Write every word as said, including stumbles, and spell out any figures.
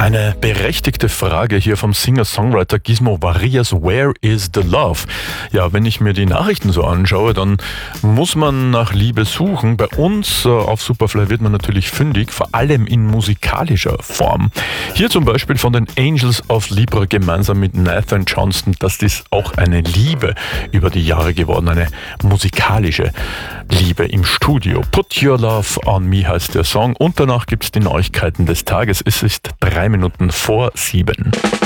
Eine berechtigte Frage hier vom Singer-Songwriter Gizmo Varias. Where is the love? Ja, wenn ich mir die Nachrichten so anschaue, dann muss man nach Liebe suchen. Bei uns äh, auf Superfly wird man natürlich fündig, vor allem in musikalischer Form. Hier zum Beispiel von den Angels of Libra gemeinsam mit Nathan Johnston. Das ist auch eine Liebe über die Jahre geworden, eine musikalische Liebe im Studio. Put Your Love on Me heißt der Song und danach gibt es die Neuigkeiten des Tages. Es ist drei Minuten vor sieben.